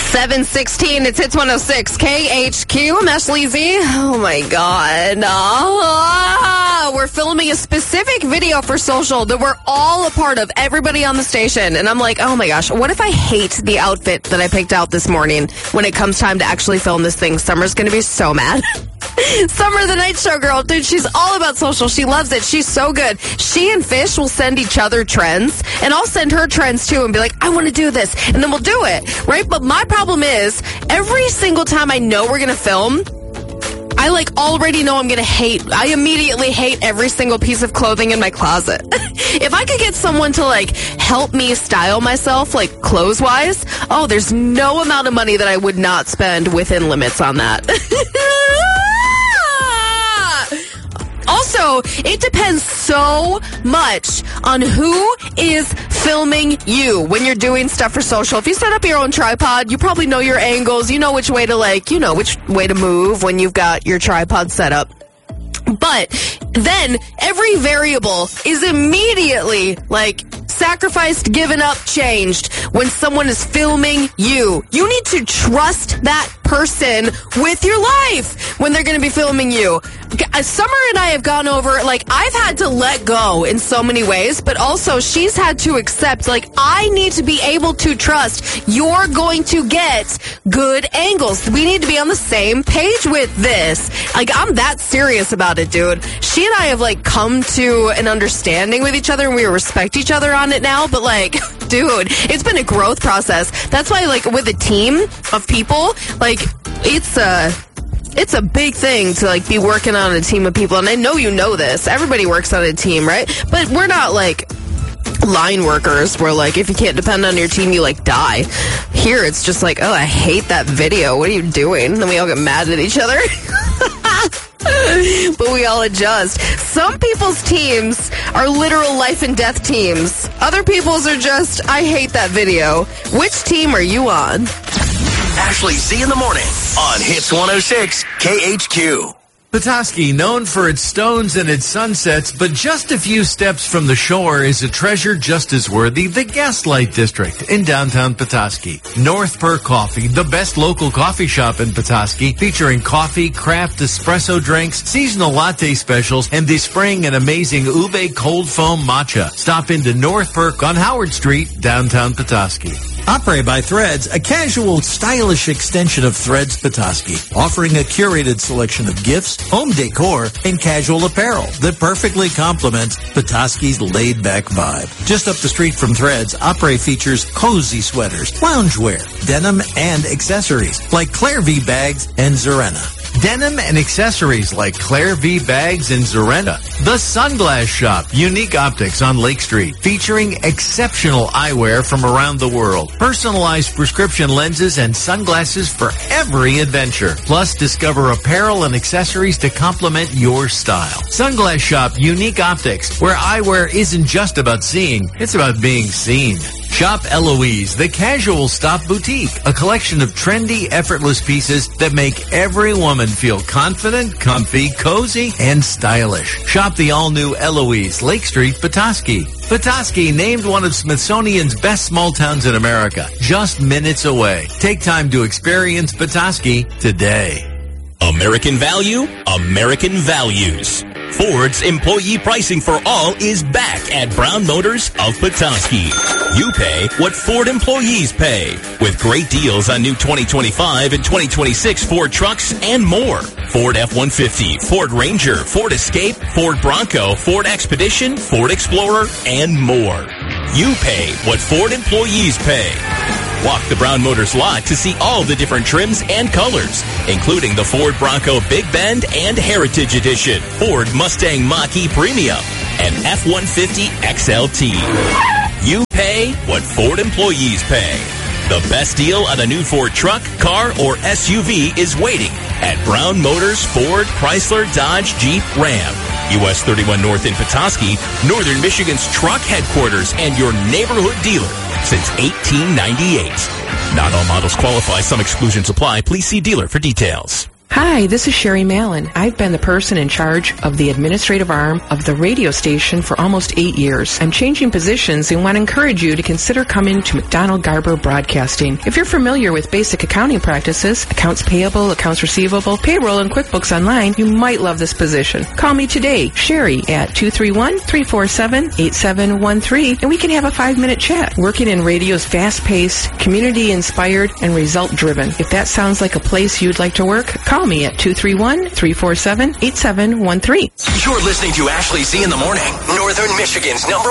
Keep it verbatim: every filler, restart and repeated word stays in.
seven sixteen, it's Hits one oh six, K H Q. I'm Ashley Z. Oh, my God. Ah, we're filming a specific video for social that we're all a part of, everybody on the station. And I'm like, oh, my gosh, what if I hate the outfit that I picked out this morning when it comes time to actually film this thing? Summer's going to be so mad. Summer, the night show girl, dude, she's all about social. She loves it. She's so good. She and Fish will send each other trends, and I'll send her trends too and be like, I want to do this, and then we'll do it, right? But my problem is, every single time I know we're going to film, I, like, already know I'm going to hate. I immediately hate every single piece of clothing in my closet. If I could get someone to, like, help me style myself, like, clothes-wise, oh, there's no amount of money that I would not spend within limits on that. Also, it depends so much on who is filming you when you're doing stuff for social. If you set up your own tripod, you probably know your angles. You know which way to, like, you know which way to move when you've got your tripod set up. But then every variable is immediately, like, sacrificed, given up, changed when someone is filming you. You need to trust that person with your life when they're going to be filming you. Summer and I have gone over, like, I've had to let go in so many ways, but also she's had to accept, like, I need to be able to trust you're going to get good angles. We need to be on the same page with this. Like, I'm that serious about it, dude. She and I have, like, come to an understanding with each other, and we respect each other on it now, but, like, dude, it's been a growth process. That's why, like, with a team of people, like, it's a... It's a big thing to, like, be working on a team of people, and I know you know this. Everybody works on a team, right? But we're not, like, line workers where, like, if you can't depend on your team, you, like, die. Here, it's just like, oh, I hate that video. What are you doing? And then we all get mad at each other. But we all adjust. Some people's teams are literal life and death teams. Other people's are just, I hate that video. Which team are you on? Ashley Z in the morning on Hits one oh six K H Q. Petoskey, known for its stones and its sunsets, but just a few steps from the shore is a treasure just as worthy, the Gaslight District in downtown Petoskey. North Perk Coffee, the best local coffee shop in Petoskey, featuring coffee, craft espresso drinks, seasonal latte specials, and this spring an amazing ube cold foam matcha. Stop into North Perk on Howard Street, downtown Petoskey. Opry by Threads, a casual, stylish extension of Threads Petoskey, offering a curated selection of gifts, home decor, and casual apparel that perfectly complements Petoskey's laid-back vibe. Just up the street from Threads, Opry features cozy sweaters, loungewear, denim, and accessories like Claire V bags and Zarena. Denim and accessories like Claire V bags and Zarena. The Sunglass Shop, unique optics on Lake Street, featuring exceptional eyewear from around the world. Personalized prescription lenses and sunglasses for every adventure. Plus, discover apparel and accessories to complement your style. Sunglass Shop, unique optics, where eyewear isn't just about seeing, it's about being seen. Shop Eloise, the casual stop boutique, a collection of trendy, effortless pieces that make every woman feel confident, comfy, cozy, and stylish. Shop the all-new Eloise, Lake Street, Petoskey. Petoskey, named one of Smithsonian's best small towns in America, just minutes away. Take time to experience Petoskey today. American value, American values. Ford's employee pricing for all is back at Brown Motors of Petoskey. You pay what Ford employees pay, with great deals on new twenty twenty-five and twenty twenty-six Ford trucks and more. Ford F one fifty, Ford Ranger, Ford Escape, Ford Bronco, Ford Expedition, Ford Explorer, and more. You pay what Ford employees pay. Walk the Brown Motors lot to see all the different trims and colors, including the Ford Bronco Big Bend and Heritage Edition, Ford Mustang Mach-E Premium, and F one fifty X L T. You pay what Ford employees pay. The best deal on a new Ford truck, car, or S U V is waiting at Brown Motors Ford, Chrysler, Dodge, Jeep, Ram. U S thirty-one North in Petoskey, Northern Michigan's truck headquarters and your neighborhood dealer since eighteen ninety-eight. Not all models qualify. Some exclusions apply. Please see dealer for details. Hi, this is Sherry Mallon. I've been the person in charge of the administrative arm of the radio station for almost eight years. I'm changing positions and want to encourage you to consider coming to McDonald Garber Broadcasting. If you're familiar with basic accounting practices, accounts payable, accounts receivable, payroll, and QuickBooks Online, you might love this position. Call me today, Sherry, at two three one, three four seven, eight seven one three, and we can have a five-minute chat. Working in radio's fast-paced, community-inspired, and result-driven. If that sounds like a place you'd like to work, call me at two three one, three four seven, eight seven one three. You're listening to Ashley Z in the Morning, Northern Michigan's number